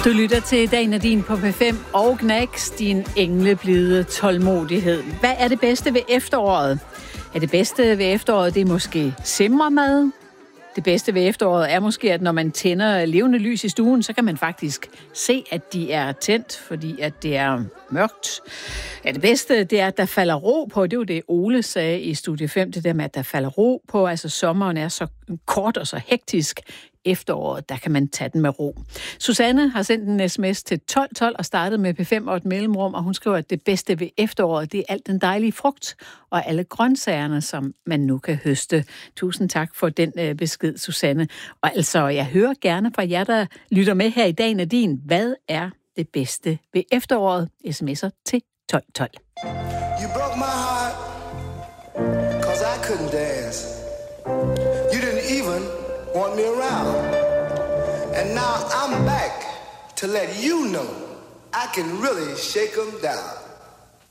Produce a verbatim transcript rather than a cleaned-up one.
Du lytter til Dag Nadine på P fem og Knacks, din engleblide tålmodighed. Hvad er det bedste ved efteråret? Ja, det bedste ved efteråret, det er måske simremad. Det bedste ved efteråret er måske, at når man tænder levende lys i stuen, så kan man faktisk se, at de er tændt, fordi at det er mørkt. Ja, det bedste, det er, at der falder ro på. Det er jo det, Ole sagde i Studie fem, det der med, at der falder ro på. Altså sommeren er så kort og så hektisk. Efteråret, der kan man tage den med ro. Susanne har sendt en sms til tolv tolv og startet med P fem og et mellemrum, og hun skriver, at det bedste ved efteråret, det er alt den dejlige frugt og alle grøntsagerne, som man nu kan høste. Tusind tak for den øh, besked, Susanne. Og altså, jeg hører gerne fra jer, der lytter med her i Dag Nadine. Hvad er det bedste ved efteråret? Sms'er til tolv tolv. You broke my heart, cause I couldn't dance. You didn't even want me around. And now I'm back to let you know I can really shake 'em down.